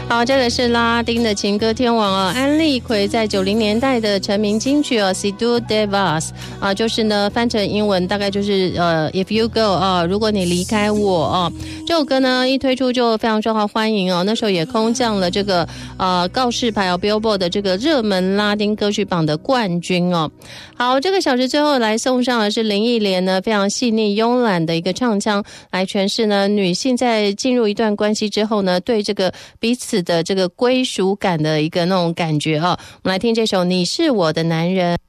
好，这个是拉丁的情歌天王哦，安利奎在90年代的成名金曲哦 Si Tu Te Vas 啊，就是呢翻成英文大概就是If You Go 啊，如果你离开我哦，这首歌呢一推出就非常受到欢迎哦，那时候也空降了这个告示牌哦 Billboard 的这个热门拉丁歌曲榜的冠军哦。好，这个小时最后来送上的是林忆莲呢非常细腻慵懒的一个唱腔来诠释呢女性在进入一段关系之后呢对这个彼此的这个归属感的一个那种感觉哦。我们来听这首《你是我的男人》。